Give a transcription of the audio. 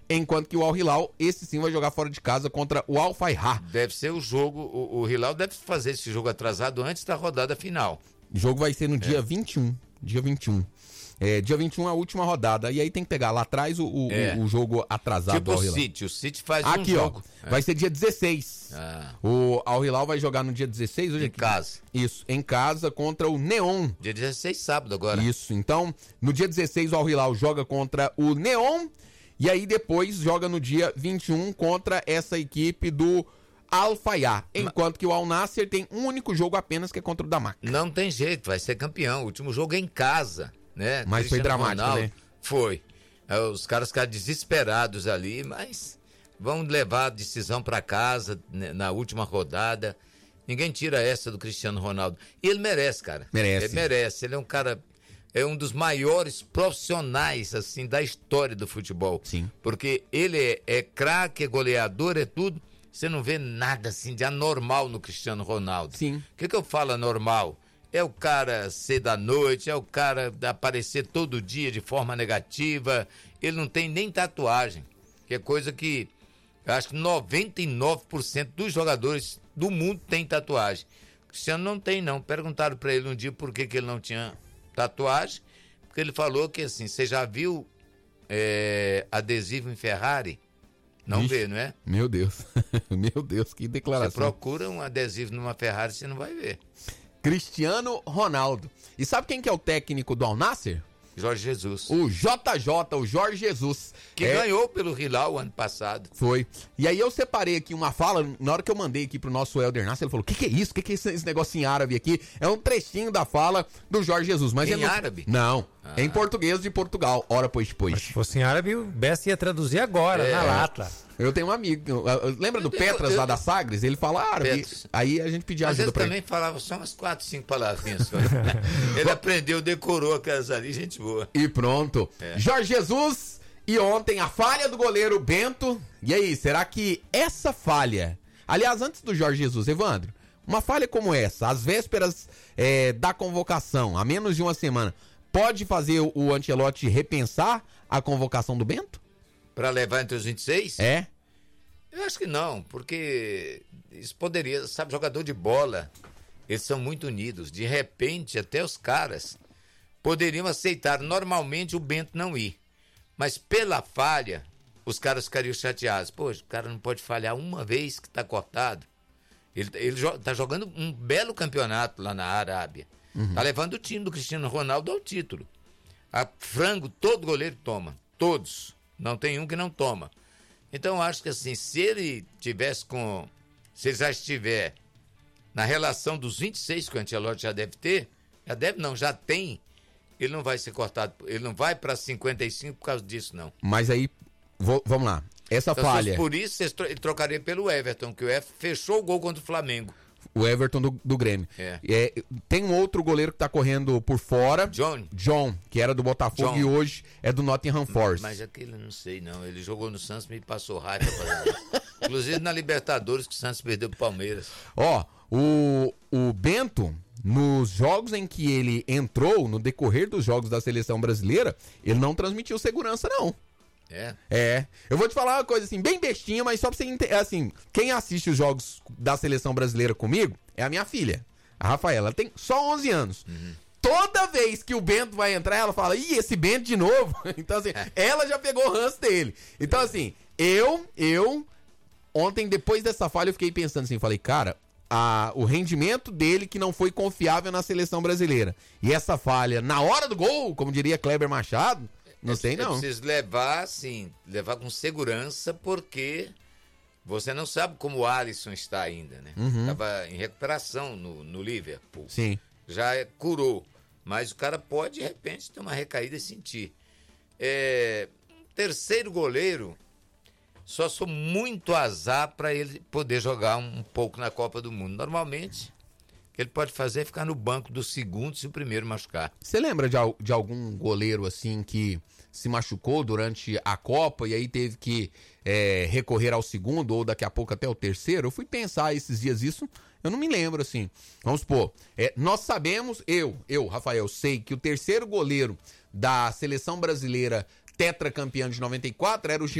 enquanto que o Al Hilal, esse sim, vai jogar fora de casa contra o Al Fayha. Deve ser o jogo, o Hilal deve fazer esse jogo atrasado antes da rodada final. O jogo vai ser no dia 21. Dia 21. Dia 21 é a última rodada. E aí tem que pegar lá atrás o jogo atrasado tipo do Al o Hilal. City. O City faz Aqui, um jogo. Vai ser dia 16. O Al Hilal vai jogar no dia 16. Hoje Em casa. Isso, em casa contra o Neon. Dia 16, sábado agora. Isso, então, no dia 16 o Al Hilal joga contra o Neon. E aí depois joga no dia 21 contra essa equipe do Al Fayha. Enquanto que o Al Nassr tem um único jogo apenas, que é contra o Damak. Não tem jeito, vai ser campeão. O último jogo é em casa, né? Mas foi dramático, Ronaldo, né? Foi. Os caras ficaram desesperados ali, mas vão levar a decisão para casa, né, na última rodada. Ninguém tira essa do Cristiano Ronaldo. E ele merece, cara. Merece. Ele merece. Ele é um cara... É um dos maiores profissionais, assim, da história do futebol. Sim. Porque ele é craque, é goleador, é tudo. Você não vê nada, assim, de anormal no Cristiano Ronaldo. Sim. O que eu falo anormal? É o cara ser da noite, é o cara aparecer todo dia de forma negativa. Ele não tem nem tatuagem, que é coisa que eu acho que 99% dos jogadores do mundo tem tatuagem. O Cristiano não tem, não. Perguntaram pra ele um dia por que ele não tinha tatuagem, porque ele falou que, assim, você já viu adesivo em Ferrari? Não Vixe, vê, não é? Meu Deus. Meu Deus, que Você declaração. procura um adesivo numa Ferrari, você não vai ver. Cristiano Ronaldo. E sabe quem que é o técnico do Al Nassr? Jorge Jesus. O JJ, o Jorge Jesus. Que ganhou pelo Hilal ano passado. Foi. E aí eu separei aqui uma fala, na hora que eu mandei aqui pro nosso Helder Nasser, ele falou, o que é isso? O que é esse negócio em árabe aqui? É um trechinho da fala do Jorge Jesus. Mas Em árabe? Não, é em português de Portugal. Ora, pois. Se fosse em árabe, o Bessa ia traduzir agora, na lata. Eu tenho um amigo, lembra do Petras lá da Sagres? Ele fala árabe. Petras. Aí a gente pedia Mas ajuda ele pra ele. também falava só umas 4, 5 palavrinhas. Só. Ele aprendeu, decorou aquelas ali, gente boa. E pronto. Jorge Jesus e ontem a falha do goleiro Bento. E aí, será que essa falha... Aliás, antes do Jorge Jesus, Evandro, uma falha como essa, às vésperas da convocação, a menos de uma semana, pode fazer o Ancelotti repensar a convocação do Bento? Pra levar entre os 26? Eu acho que não, porque isso poderia, sabe, jogador de bola, eles são muito unidos. De repente, até os caras poderiam aceitar normalmente o Bento não ir. Mas pela falha, os caras ficariam chateados. Poxa, o cara não pode falhar uma vez que tá cortado. Ele tá jogando um belo campeonato lá na Arábia. Tá levando o time do Cristiano Ronaldo ao título. A frango, todo goleiro toma. Todos. Não tem um que não toma. Então, acho que assim, se ele já estiver na relação dos 26 que o Ancelotti já deve ter, já tem, ele não vai ser cortado, ele não vai para 55 por causa disso, não. Mas aí, vamos lá, essa então, falha... Por isso, ele trocaria pelo Everton, que o Everton fechou o gol contra o Flamengo. O Everton do Grêmio. Tem um outro goleiro que tá correndo por fora. John, que era do Botafogo e hoje é do Nottingham Forest. Mas aquele eu não sei, não. Ele jogou no Santos, me passou raiva. Inclusive na Libertadores, que o Santos perdeu pro Palmeiras. O Bento, nos jogos em que ele entrou, no decorrer dos jogos da seleção brasileira, ele não transmitiu segurança, não. Eu vou te falar uma coisa assim, bem bestinha, mas só pra você entender, assim, quem assiste os jogos da seleção brasileira comigo é a minha filha, a Rafaela, ela tem só 11 anos. Toda vez que o Bento vai entrar, ela fala, ih, esse Bento de novo. Então, assim, ela já pegou o ranço dele. Então, assim, eu ontem, depois dessa falha, eu fiquei pensando assim, falei, cara, o rendimento dele que não foi confiável na seleção brasileira. E essa falha, na hora do gol, como diria Kleber Machado, não sei não. É preciso levar com segurança, porque você não sabe como o Alisson está ainda, né? Estava em recuperação no Liverpool. Sim. Já curou, mas o cara pode, de repente, ter uma recaída e sentir. Terceiro goleiro, só sou muito azar para ele poder jogar um pouco na Copa do Mundo. Normalmente, o que ele pode fazer é ficar no banco do segundo se o primeiro machucar. Você lembra de algum goleiro assim que se machucou durante a Copa e aí teve que recorrer ao segundo ou daqui a pouco até o terceiro? Eu fui pensar esses dias isso, eu não me lembro assim. Vamos supor, nós sabemos, eu, Rafael, sei que o terceiro goleiro da seleção brasileira tetracampeã de 94 era o